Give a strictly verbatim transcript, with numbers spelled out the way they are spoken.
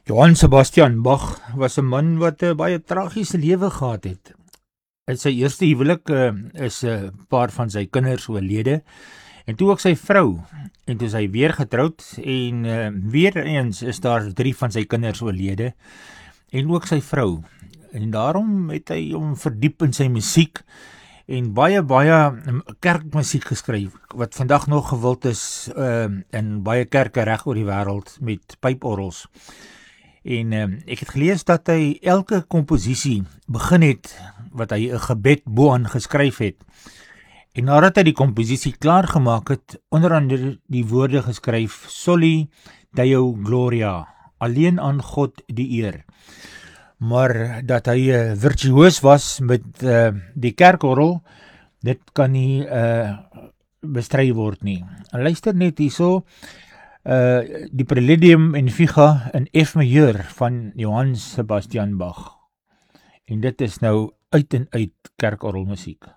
Johann Sebastian Bach was 'n man wat 'n baie tragiese lewe gehad het. In sy eerste huwelik uh, is 'n uh, paar van sy kinders oorlede en toe ook sy vrou. En toe is hy weer getroud en uh, weer eens is daar drie van sy kinders oorlede en ook sy vrou. En daarom het hy hom verdiep in sy musiek en baie baie kerkmusiek geskryf wat vandag nog gewild is uh, in baie kerke reg oor die wêreld met pyporgels. En uh, ek het gelees dat hy elke komposisie begin het wat hy 'n gebed bo-aan geskryf het. En nadat hy die komposisie klaar gemaak het, onder andere die woorde geskryf: Soli Deo Gloria, alleen aan God die eer. Maar dat hy uh, virtuoos was met uh, die kerkorgel, dit kan nie uh, bestry word nie. En luister net hierso, uh, die Preludium en Fuga in F majeur van Johann Sebastian Bach. En dit is nou uit en uit kerkorgelmusiek.